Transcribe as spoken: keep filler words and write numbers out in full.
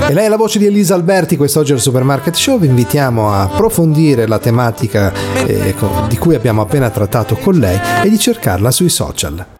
E lei è la voce di Elisa Alberti, quest'oggi al Supermarket Show. Vi invitiamo a approfondire la tematica eh, di cui abbiamo appena trattato con lei e di cercarla sui social.